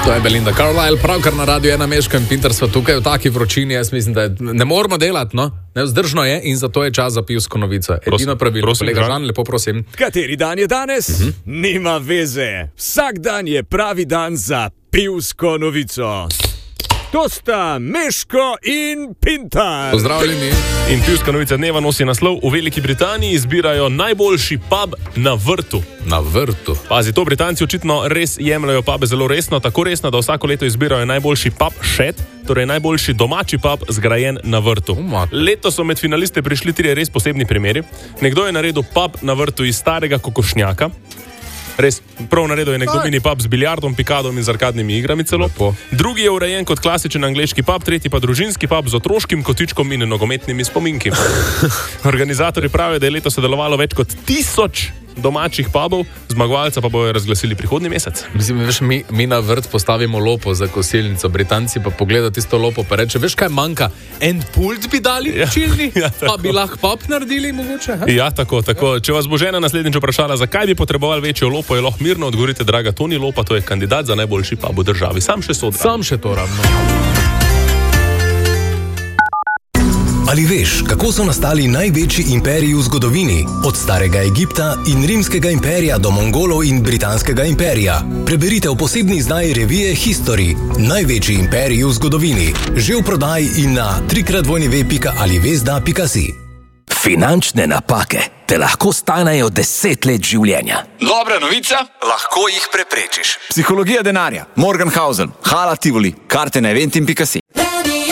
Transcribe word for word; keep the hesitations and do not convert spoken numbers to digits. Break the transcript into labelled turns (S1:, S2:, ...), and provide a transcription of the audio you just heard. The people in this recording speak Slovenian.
S1: To je Belinda Carlisle, pravkar na Radiu ena Meška in Pinter sva tukaj v taki vročini, jaz mislim, da ne moramo delati, no? Nevzdržno je in zato je čas za pivsko novico. Edino pravilno, kolega Žan, lepo prosim.
S2: Kateri dan je danes?
S1: Uh-huh.
S2: Nima veze. Vsak dan je pravi dan za pivsko novico. To sta Meško in Pintar.
S1: Pozdravljeni.
S3: In pivska novica dneva nosi naslov: v Veliki Britaniji izbirajo najboljši pub na vrtu.
S1: Na vrtu.
S3: Pazi, to Britanci očitno res jemljajo pube zelo resno, tako resno, da vsako leto izbirajo najboljši pub shed, torej najboljši domači pub zgrajen na vrtu. Letos so med finaliste prišli trije res posebni primeri. Nekdo je naredil pub na vrtu iz starega kokošnjaka. Res, prav naredil je nekdo mini pub z biljardom, pikadom in z arkadnimi igrami celo. Lepo. Drugi je urejen kot klasičen angleški pub, tretji pa družinski pub z otroškim kotičkom in nogometnimi spominki. Organizatorji pravijo, da je letos sodelovalo več kot tisoč domačih pubov, zmagovalca pa bojo razglasili prihodnji mesec.
S1: Mislim, veš, mi, mi na vrt postavimo lopo za kosilnico, Britanci pa pogleda tisto lopo pa reče, veš kaj manjka, en pult bi dali
S3: ja,
S1: čilni,
S3: ja,
S1: pa bi lahko pub naredili mogoče. Ha?
S3: Ja, tako, tako. Če vas bo žena naslednjič vprašala, zakaj bi potrebovali večjo lopo, je lahko mirno odgovorite, draga, to ni lopa, to je kandidat za najboljši pub v državi. Sam še sodra.
S1: Sam še to ravno.
S4: Ali veš, kako so nastali največji imperiji v zgodovini? Od starega Egipta in rimskega imperija do Mongolov in britanskega imperija. Preberite v posebni izdaji revije History. Največji imperiji v zgodovini. Že v prodaji in na trikrat w pika alivesda pika si.
S5: Finančne napake te lahko stanejo deset let življenja.
S6: Dobra novica?
S5: Lahko jih preprečiš.
S6: Psihologija denarja. Morgan Housel. Hala Tivoli. Karte na eventim pika si.